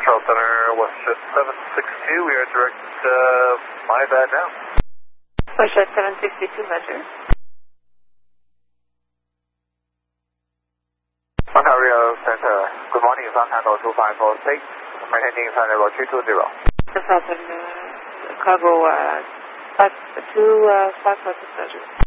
Control Center, WestJet 762, we are direct, my bad now. WestJet 762, measure. Ontario Center, good morning, South Handle 2546, maintaining Sun level 220. Southern cargo 2546, measure.